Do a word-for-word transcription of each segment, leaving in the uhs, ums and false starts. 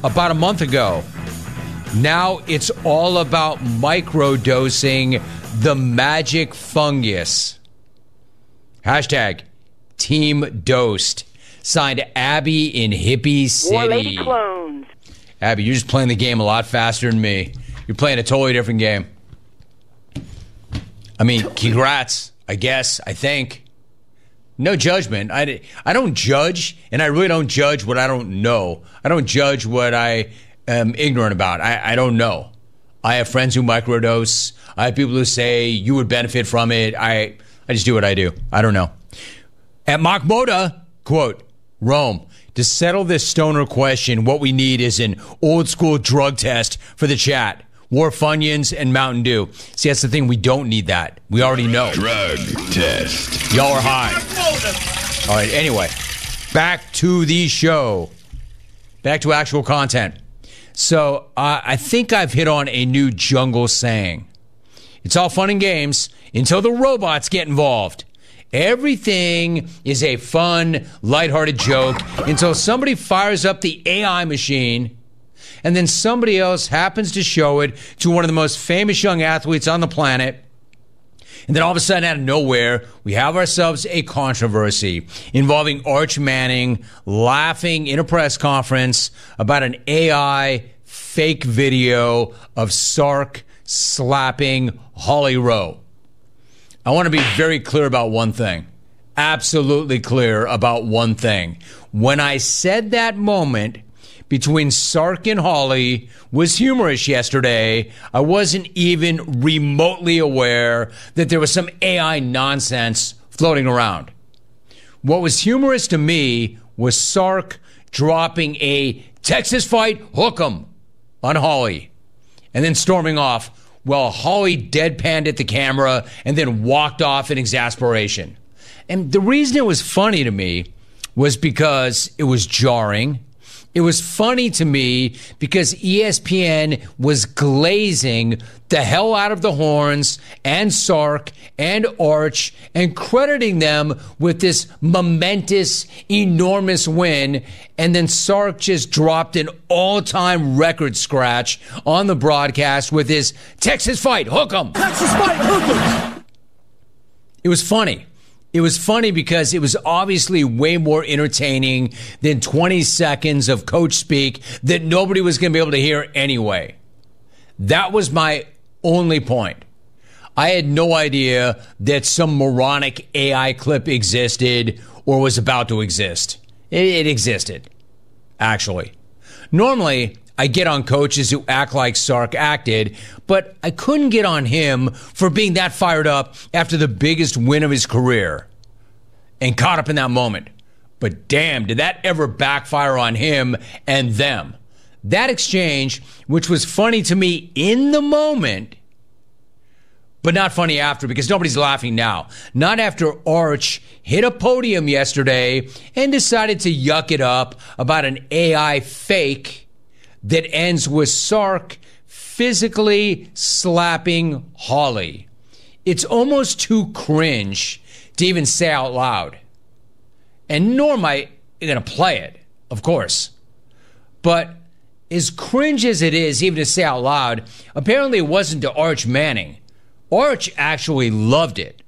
about a month ago. Now it's all about microdosing the magic fungus. Hashtag Team Dosed. Signed Abby in Hippie City. More lady clones. Abby, you're just playing the game a lot faster than me. You're playing a totally different game. I mean, congrats, I guess, I think. No judgment. I, I don't judge, and I really don't judge what I don't know. I don't judge what I am ignorant about. I, I don't know. I have friends who microdose. I have people who say you would benefit from it. I, I just do what I do. I don't know. At Machmoda, quote, Rome, to settle this stoner question, what we need is an old-school drug test for the chat. War Funyuns and Mountain Dew. See, that's the thing. We don't need that. We already know. Drug test. Y'all are high. All right, anyway. Back to the show. Back to actual content. So, uh, I think I've hit on a new jungle saying. It's all fun and games until the robots get involved. Everything is a fun, lighthearted joke until somebody fires up the A I machine and then somebody else happens to show it to one of the most famous young athletes on the planet. And then all of a sudden, out of nowhere, we have ourselves a controversy involving Arch Manning laughing in a press conference about an A I fake video of Sark slapping Holly Rowe. I want to be very clear about one thing. Absolutely clear about one thing. When I said that moment between Sark and Holly was humorous yesterday, I wasn't even remotely aware that there was some A I nonsense floating around. What was humorous to me was Sark dropping a Texas fight hook 'em on Holly and then storming off while Holly deadpanned at the camera and then walked off in exasperation. And the reason it was funny to me was because it was jarring. It was funny to me because E S P N was glazing the hell out of the Horns and Sark and Arch and crediting them with this momentous, enormous win. And then Sark just dropped an all-time record scratch on the broadcast with his Texas fight, hook 'em. Texas fight, hook 'em. It was funny. It was funny because it was obviously way more entertaining than twenty seconds of coach speak that nobody was going to be able to hear anyway. That was my only point. I had no idea that some moronic A I clip existed or was about to exist. It, it existed, actually. Normally, I get on coaches who act like Sark acted, but I couldn't get on him for being that fired up after the biggest win of his career and caught up in that moment. But damn, did that ever backfire on him and them. That exchange, which was funny to me in the moment, but not funny after because nobody's laughing now. Not after Arch hit a podium yesterday and decided to yuck it up about an A I fake that ends with Sark physically slapping Holly. It's almost too cringe to even say out loud. And nor am I going to play it, of course. But as cringe as it is, even to say out loud, apparently it wasn't to Arch Manning. Arch actually loved it.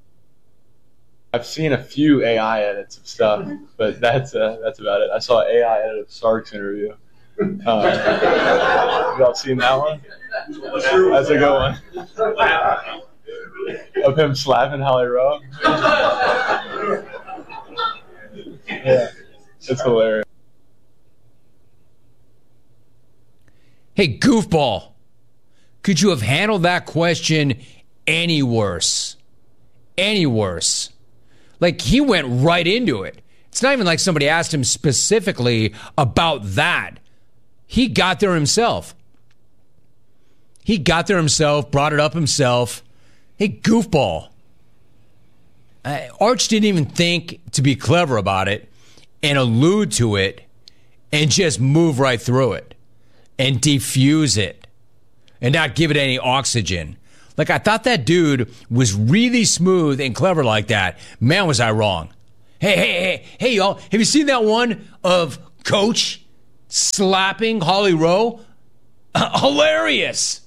I've seen a few A I edits of stuff, but that's uh, that's about it. I saw an A I edit of Sark's interview. Uh, y'all seen that one? That's a good one. Of him slapping Holly Rowe. Yeah, it's hilarious. Hey, goofball, could you have handled that question any worse? Any worse? Like, he went right into it. It's not even like somebody asked him specifically about that. He got there himself. He got there himself, brought it up himself. Hey, goofball. Uh, Arch didn't even think to be clever about it and allude to it and just move right through it and defuse it and not give it any oxygen. Like, I thought that dude was really smooth and clever like that. Man, was I wrong. Hey, hey, hey, hey, y'all, have you seen that one of Coach slapping Holly Rowe? Hilarious.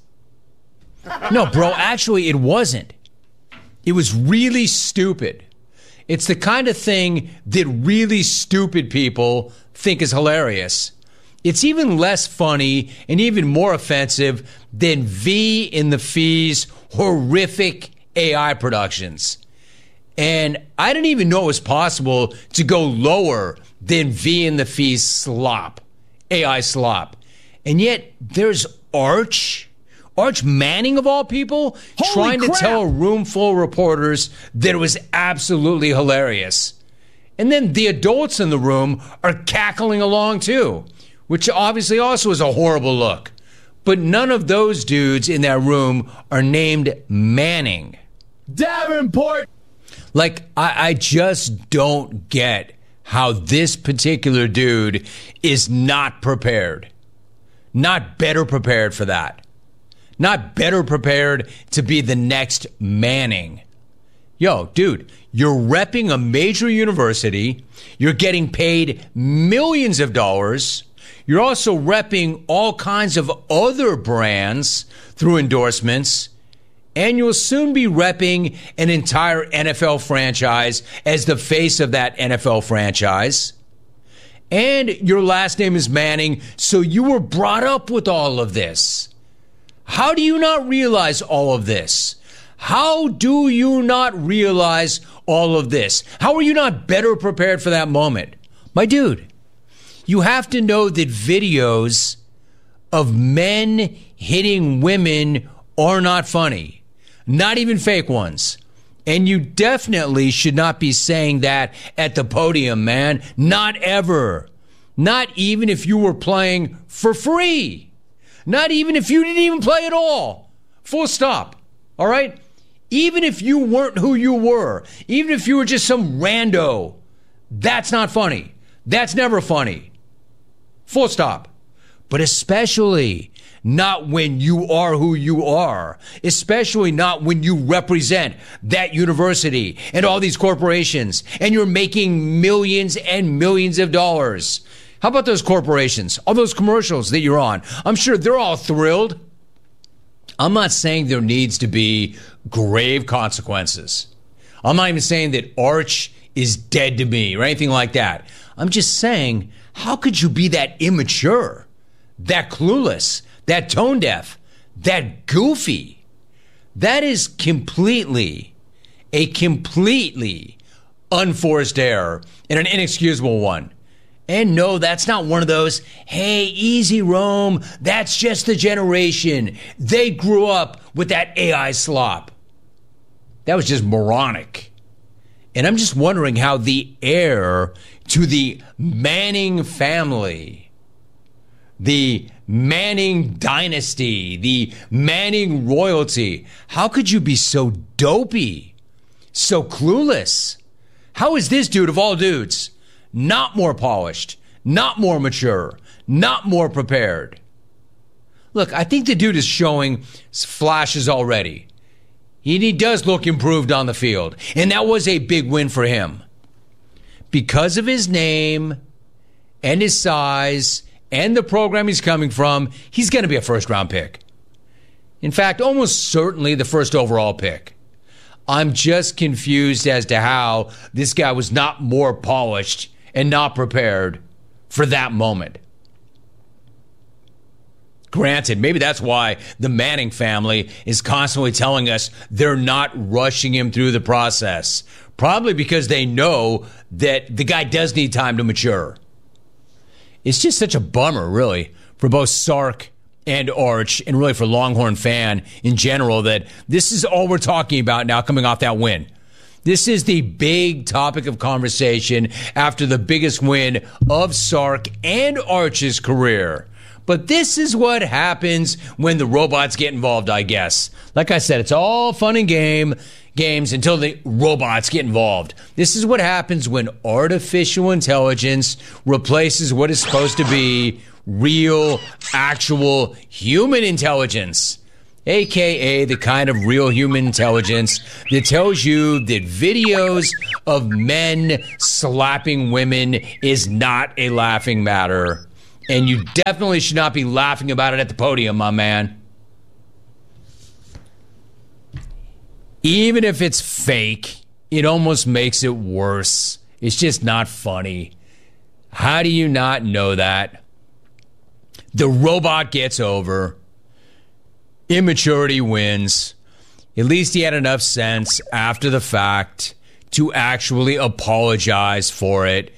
No, bro, actually, it wasn't. It was really stupid. It's the kind of thing that really stupid people think is hilarious. It's even less funny and even more offensive than V in the Fee's horrific A I productions. And I didn't even know it was possible to go lower than V in the Fee's slop, A I slop. And yet there's Arch, Arch Manning of all people, Holy trying crap. to tell a room full of reporters that it was absolutely hilarious. And then the adults in the room are cackling along too, which obviously also is a horrible look. But none of those dudes in that room are named Manning. Davenport. Like, I, I just don't get how this particular dude is not prepared. Not better prepared for that. Not better prepared to be the next Manning. Yo, dude, you're repping a major university. You're getting paid millions of dollars. You're also repping all kinds of other brands through endorsements. And you'll soon be repping an entire N F L franchise as the face of that N F L franchise. And your last name is Manning, so you were brought up with all of this. How do you not realize all of this? How do you not realize all of this? How are you not better prepared for that moment? My dude, you have to know that videos of men hitting women are not funny. Not even fake ones. And you definitely should not be saying that at the podium, man. Not ever. Not even if you were playing for free. Not even if you didn't even play at all. Full stop. All right? Even if you weren't who you were. Even if you were just some rando. That's not funny. That's never funny. Full stop. But especially not when you are who you are, especially not when you represent that university and all these corporations and you're making millions and millions of dollars. How about those corporations, all those commercials that you're on? I'm sure they're all thrilled. I'm not saying there needs to be grave consequences. I'm not even saying that Arch is dead to me or anything like that. I'm just saying, how could you be that immature, that clueless, that tone deaf, that goofy? That is completely, a completely unforced error and an inexcusable one. And no, that's not one of those, hey, easy, Rome, that's just the generation. They grew up with that A I slop. That was just moronic. And I'm just wondering how the heir to the Manning family, the Manning dynasty, the Manning royalty, how could you be so dopey, so clueless? How is this dude of all dudes not more polished, not more mature, not more prepared? Look, I think the dude is showing flashes already. He, he does look improved on the field, and that was a big win for him. Because of his name and his size and the program he's coming from, he's going to be a first-round pick. In fact, almost certainly the first overall pick. I'm just confused as to how this guy was not more polished and not prepared for that moment. Granted, maybe that's why the Manning family is constantly telling us they're not rushing him through the process. Probably because they know that the guy does need time to mature. It's just such a bummer, really, for both Sark and Arch, and really for Longhorn fan in general, that this is all we're talking about now coming off that win. This is the big topic of conversation after the biggest win of Sark and Arch's career. But this is what happens when the robots get involved, I guess. Like I said, it's all fun and game games until the robots get involved. This is what happens when artificial intelligence replaces what is supposed to be real, actual human intelligence. A K A the kind of real human intelligence that tells you that videos of men slapping women is not a laughing matter. And you definitely should not be laughing about it at the podium, my man. Even if it's fake, it almost makes it worse. It's just not funny. How do you not know that? The robot gets over. Immaturity wins. At least he had enough sense after the fact to actually apologize for it